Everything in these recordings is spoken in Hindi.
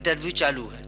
इंटरव्यू चालू है।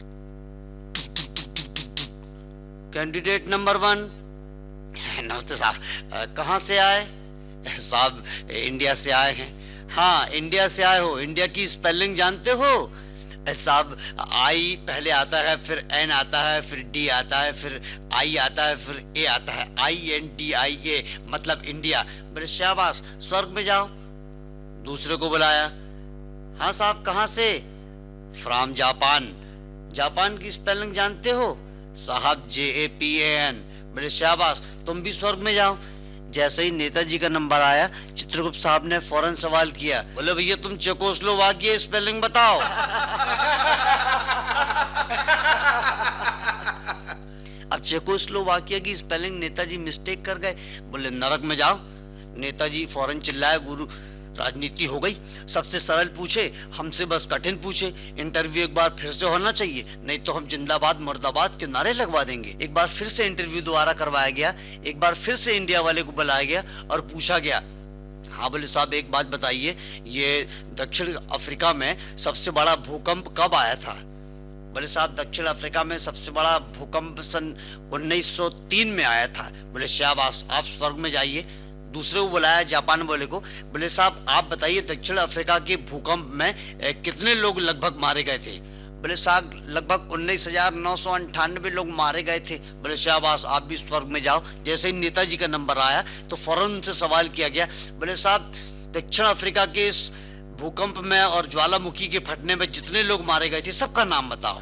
Candidate number 1। नमस्ते साहब, कहाँ से आए? साहब इंडिया से आए हैं। हाँ इंडिया से आए हो, इंडिया की स्पेलिंग जानते हो? साहब आई पहले आता है, फिर एन आता है, फिर डी आता है, फिर आई आता है, फिर ए आता है, INDIA मतलब इंडिया। बोले शाबाश, स्वर्ग में जाओ। दूसरे को बुलाया। हाँ साहब कहाँ से? From Japan. जापान की स्पेलिंग जानते हो? साहब JAPAN। बोले शाबाश, तुम भी स्वर्ग में जाओ। जैसे ही नेताजी का नंबर आया, चित्रगुप्त साहब ने फौरन सवाल किया, बोले भैया तुम चेकोस्लोवाकिया स्पेलिंग बताओ। अब चेकोस्लोवाकिया की स्पेलिंग नेताजी मिस्टेक कर गए। बोले नरक में जाओ। नेताजी फौरन चिल्लाए, गुरु राजनीति हो गई, सबसे सरल पूछे, हमसे बस कठिन पूछे। इंटरव्यू एक बार फिर से होना चाहिए, नहीं तो हम जिंदाबाद मुर्दाबाद के नारे लगवा देंगे। एक बार फिर से इंटरव्यू दोबारा करवाया गया। एक बार फिर से इंडिया वाले को बुलाया गया और पूछा गया, हाँ बोले साहब एक बात बताइए, ये दक्षिण अफ्रीका में सबसे बड़ा भूकंप कब आया था? बोले साहब दक्षिण अफ्रीका में सबसे बड़ा भूकंप सन 1903 में आया था। बोले शाबाश, आप स्वर्ग में जाइए। दूसरे को बुलाया, जापान वाले को। बोले साहब आप बताइए दक्षिण अफ्रीका के भूकंप में कितने लोग लगभग मारे गए थे? बोले साहब लगभग 19,998 लोग मारे गए थे। बोले शाबाश, आप भी स्वर्ग में जाओ। जैसे ही नेताजी का नंबर आया तो फौरन उनसे सवाल किया गया, बोले साहब दक्षिण अफ्रीका के इस भूकंप में और ज्वालामुखी के फटने में जितने लोग मारे गए थे सबका नाम बताओ।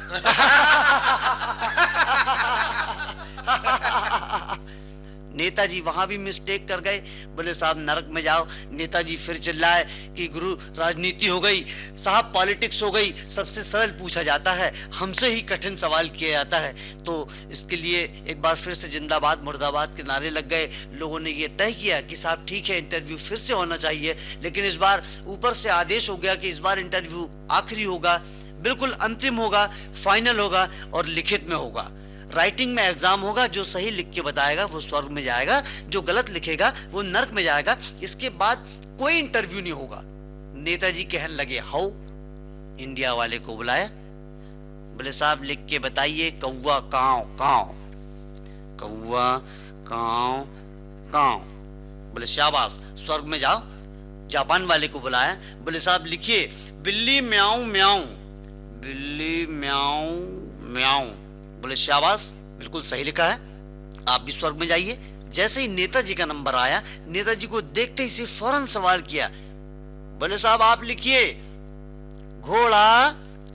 नेताजी वहां भी मिस्टेक कर गए। बोले साहब नरक में जाओ। नेताजी फिर चिल्लाए कि गुरु राजनीति हो गई, साहब पॉलिटिक्स हो गई, सबसे सरल पूछा जाता है, हमसे ही कठिन सवाल किया जाता है। तो इसके लिए एक बार फिर से जिंदाबाद मुर्दाबाद के नारे लग गए। लोगों ने ये तय किया कि साहब ठीक है इंटरव्यू फिर से होना चाहिए, लेकिन इस बार ऊपर से आदेश हो गया कि इस बार इंटरव्यू आखिरी होगा, बिल्कुल अंतिम होगा, फाइनल होगा और लिखित में होगा। राइटिंग में एग्जाम होगा, जो सही लिख के बताएगा वो स्वर्ग में जाएगा, जो गलत लिखेगा वो नरक में जाएगा। इसके बाद कोई इंटरव्यू नहीं होगा। नेताजी कहने लगे हाउ। इंडिया वाले को बुलाया। बोले साहब लिख के बताइए, कौवा काव काव, कौवा काव काव। बोले शाबाश, स्वर्ग में जाओ। जापान वाले को बुलाया। बोले साहब लिखिए, बिल्ली म्याऊं म्याऊं, बिल्ली म्याऊं म्याऊं। बोले शाबाश, बिल्कुल सही लिखा है, आप भी स्वर्ग में जाइए। जैसे ही नेताजी का नंबर आया, नेताजी को देखते ही से फौरन सवाल किया। बोले साहब आप लिखिए, घोड़ा।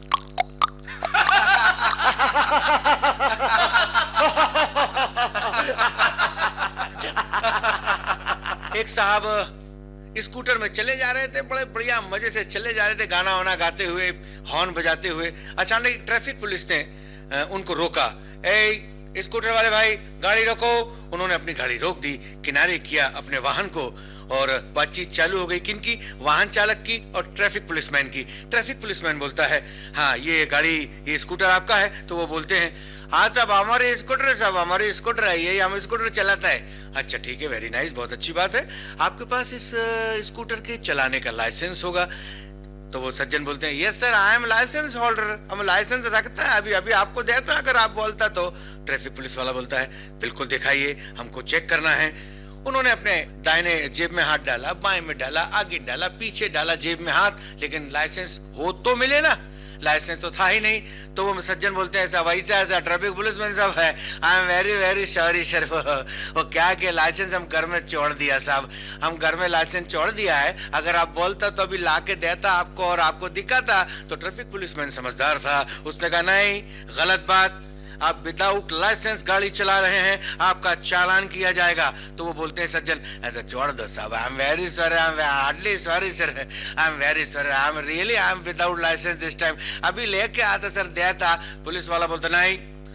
एक साहब स्कूटर में चले जा रहे थे, बड़े बढ़िया मजे से चले जा रहे थे, गाना वाना गाते हुए, हॉर्न बजाते हुए। अचानक ट्रैफिक पुलिस ने उनको रोका। ए स्कूटर वाले भाई गाड़ी रोको। उन्होंने अपनी गाड़ी रोक दी, किनारे किया अपने वाहन को और बातचीत चालू हो गई। किनकी? वाहन चालक की और ट्रैफिक पुलिसमैन की। ट्रैफिक पुलिसमैन बोलता है, हाँ ये गाड़ी, ये स्कूटर आपका है? तो वो बोलते हैं, हाँ साहब हमारे स्कूटर है, साहब हमारे स्कूटर है, ये हम स्कूटर चलाता है। अच्छा ठीक है, वेरी नाइस, बहुत अच्छी बात है। आपके पास इस स्कूटर के चलाने का लाइसेंस होगा? तो वो सज्जन बोलते हैं, yes sir I am licence holder, हम लाइसेंस रखते हैं, अभी अभी आपको देते हैं अगर आप बोलता तो। ट्रैफिक पुलिस वाला बोलता है, बिल्कुल दिखाइए, हमको चेक करना है। उन्होंने अपने दाहिने जेब में हाथ डाला, बाएं में डाला, आगे डाला, पीछे डाला, जेब में हाथ, लेकिन लाइसेंस हो तो मिले ना, लाइसेंस तो था ही नहीं। तो वो सज्जन बोलते हैं, साहब ऐसा ट्रैफिक पुलिसमैन साहब है, I am very very sorry sir, वो क्या कि लाइसेंस हम घर में छोड़ दिया साहब, हम घर में लाइसेंस छोड़ दिया है, अगर आप बोलता तो अभी लाके देता आपको और आपको दिखाता। तो ट्रैफिक पुलिसमैन समझदार था, उसने कहा नहीं, गलत बात, आप विदाउट लाइसेंस गाड़ी चला रहे हैं, आपका चालान किया जाएगा। तो वो बोलते हैं सज्जन, ऐसा छोड़ दो साहब, I am very sorry, I am hardly sorry sir, I am very sorry, I am really, I am without licence this time, अभी लेके आता सर देता। पुलिस वाला बोलता नहीं,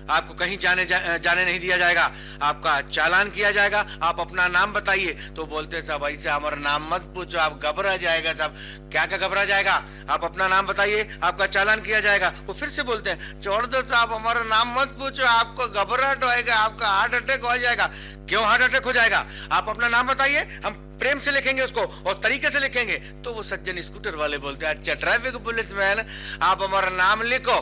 आपको कहीं जाने नहीं दिया जाएगा, आपका चालान किया जाएगा, आप अपना नाम बताइए। तो बोलते साहब ऐसे हमारा नाम मत पूछो, आप घबरा जाएगा साहब। क्या क्या घबरा जाएगा? आप अपना नाम बताइए, आपका चालान किया जाएगा। वो फिर से बोलते हैं छोड़ दो साहब, हमारा नाम मत पूछो, आपको घबराहट होएगा, आपका हार्ट अटैक हो जाएगा। क्यों हार्ट अटैक हो जाएगा? आप अपना नाम बताइए, हम प्रेम से लिखेंगे उसको और तरीके से लिखेंगे। तो वो सज्जन स्कूटर वाले बोलते हैं अच्छा ट्रैफिक पुलिस मैन, आप हमारा नाम लिखो